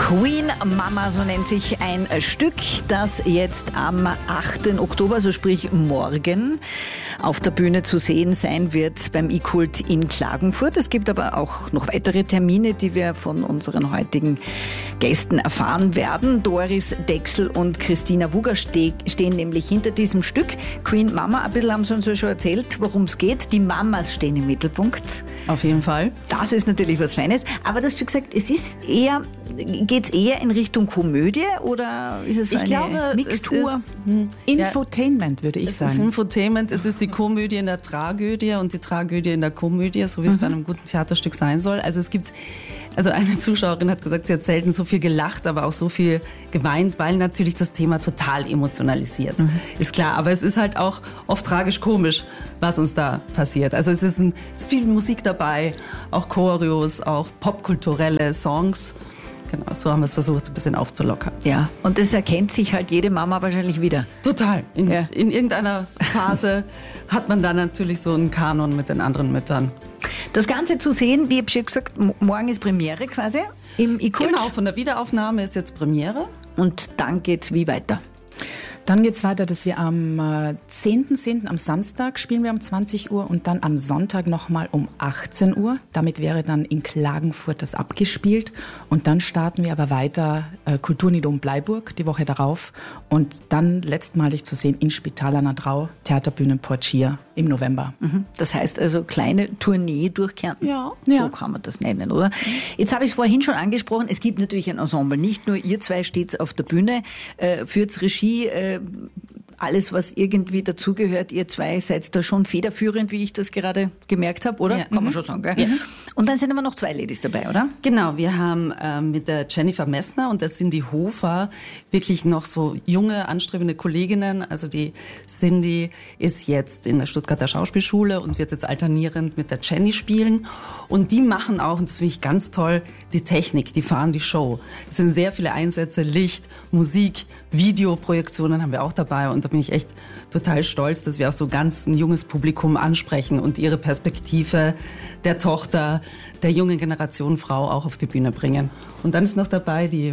Queen Mama, so nennt sich ein Stück, das jetzt am 8. Oktober, also sprich morgen, auf der Bühne zu sehen sein wird beim iKult in Klagenfurt. Es gibt aber auch noch weitere Termine, die wir von unseren heutigen Gästen erfahren werden. Doris Dexl und Christina Wuger stehen nämlich hinter diesem Stück. Queen Mama, ein bisschen haben sie uns ja schon erzählt, worum es geht. Die Mamas stehen im Mittelpunkt. Auf jeden Fall. Das ist natürlich was Feines. Aber du hast schon gesagt, geht es eher in Richtung Komödie oder ist es so eine Mixtur? Infotainment, würde ich sagen. Es ist Infotainment, es ist die Komödie in der Tragödie und die Tragödie in der Komödie, so wie es bei einem guten Theaterstück sein soll. Also eine Zuschauerin hat gesagt, sie hat selten so viel gelacht, aber auch so viel geweint, weil natürlich das Thema total emotionalisiert. Ist klar, aber es ist halt auch oft tragisch-komisch, was uns da passiert. Also es ist viel Musik dabei, auch Choreos, auch popkulturelle Songs. Genau, so haben wir es versucht, ein bisschen aufzulockern. Ja, und das erkennt sich halt jede Mama wahrscheinlich wieder. Total. In irgendeiner Phase hat man dann natürlich so einen Kanon mit den anderen Müttern. Das Ganze zu sehen, wie ich schon gesagt, morgen ist Premiere quasi im iKult. Genau, von der Wiederaufnahme ist jetzt Premiere. Und dann geht's wie weiter? Dann geht es weiter, dass wir am 10.10., am Samstag spielen wir um 20 Uhr und dann am Sonntag nochmal um 18 Uhr. Damit wäre dann in Klagenfurt das abgespielt. Und dann starten wir aber weiter Kulturnidom Bleiburg die Woche darauf. Und dann letztmalig zu sehen in Spital an der Drau, Theaterbühne Port Schier im November. Das heißt also kleine Tournee durch Kärnten. Ja. So kann man das nennen, oder? Jetzt habe ich es vorhin schon angesprochen, es gibt natürlich ein Ensemble. Nicht nur ihr zwei steht auf der Bühne, führt Regie, alles, was irgendwie dazugehört, ihr zwei seid da schon federführend, wie ich das gerade gemerkt habe, oder? Ja. Kann man schon sagen, gell? Ja. Und dann sind aber noch zwei Ladies dabei, oder? Genau, wir haben mit der Jennifer Messner und der Cindy Hofer wirklich noch so junge, anstrebende Kolleginnen. Also die Cindy ist jetzt in der Stuttgarter Schauspielschule und wird jetzt alternierend mit der Jenny spielen. Und die machen auch, und das finde ich ganz toll, die Technik, die fahren die Show. Es sind sehr viele Einsätze, Licht, Musik, Videoprojektionen haben wir auch dabei. Und da bin ich echt total stolz, dass wir auch so ganz ein junges Publikum ansprechen und ihre Perspektive der Tochter, der jungen Generation Frau auch auf die Bühne bringen. Und dann ist noch dabei die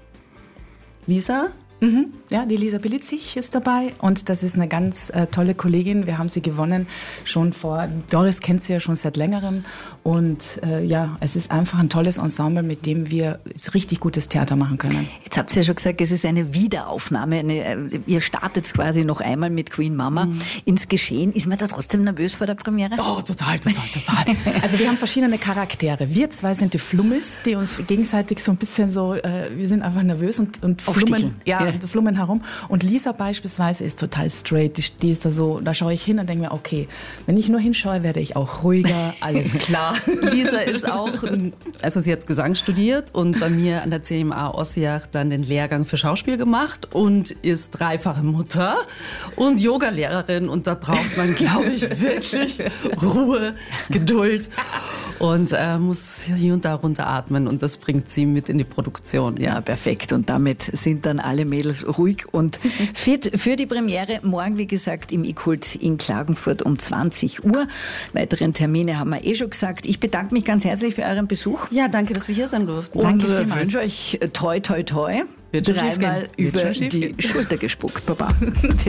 Lisa. Ja, die Lisa Bilitzig ist dabei und das ist eine ganz tolle Kollegin. Wir haben sie gewonnen schon Doris kennt sie ja schon seit längerem und es ist einfach ein tolles Ensemble, mit dem wir richtig gutes Theater machen können. Jetzt habt ihr ja schon gesagt, es ist eine Wiederaufnahme. Ihr startet quasi noch einmal mit Queen Mama ins Geschehen. Ist man da trotzdem nervös vor der Premiere? Oh, total. Also wir haben verschiedene Charaktere. Wir zwei sind die Flummis, die uns gegenseitig so ein bisschen so, wir sind einfach nervös und flummen. Flummen herum. Und Lisa beispielsweise ist total straight. Die ist da so, da schaue ich hin und denke mir, okay, wenn ich nur hinschaue, werde ich auch ruhiger, alles klar. Lisa ist auch, also sie hat Gesang studiert und bei mir an der CMA Ossiach dann den Lehrgang für Schauspiel gemacht und ist dreifache Mutter und Yogalehrerin und da braucht man, glaube ich, wirklich Ruhe, Geduld und muss hier und da runteratmen und das bringt sie mit in die Produktion. Ja, perfekt. Und damit sind dann alle Mädels ruhig und fit für die Premiere. Morgen, wie gesagt, im iKult in Klagenfurt um 20 Uhr. Weiteren Termine haben wir schon gesagt. Ich bedanke mich ganz herzlich für euren Besuch. Ja, danke, dass wir hier sein durften. Und Danke wünsche euch toi, toi, toi. Wird schon dreimal schiefgehen. über die Schulter gespuckt, Papa.